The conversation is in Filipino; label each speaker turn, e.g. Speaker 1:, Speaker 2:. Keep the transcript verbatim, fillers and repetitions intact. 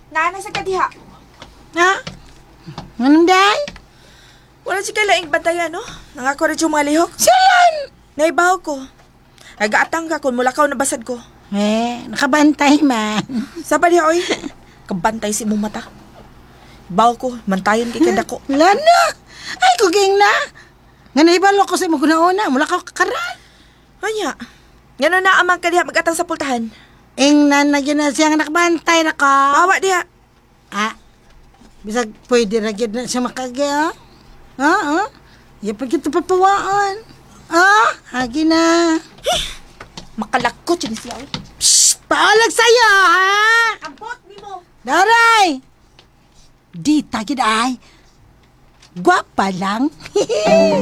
Speaker 1: Naana sa kadiha.
Speaker 2: Ha? Anong day?
Speaker 1: Wala si kailaing bantayan, no? Nangako rin yung mga lihok.
Speaker 2: Silan!
Speaker 1: Naibaw ko. Nagaatang ka kung mulakaw na basad ko.
Speaker 2: Eh, nakabantay man.
Speaker 1: Sa pa diha, oy. Kabantay si mong mata. Baw ko, mantayon kay kada ko.
Speaker 2: Wala na. Ay, kuging na. Nga naibalo ko sa imo kuna-una. Mula ka kakaran.
Speaker 1: Anya, ngano na amang kadiha mag-atang sa pultahan.
Speaker 2: Ingnan na yun na siyang nakabantay na ka.
Speaker 1: Bawa diha.
Speaker 2: Ah, bisag pwede na yun na siya makagya. Ah, ah. Yapag ito papawaan. Ah, hagi na.
Speaker 1: Makalakot yun siya, oy.
Speaker 2: Psst, paalag sa'yo, ha?
Speaker 1: Ambot ni mo.
Speaker 2: Daray! Di tagid ay. Gwapa lang.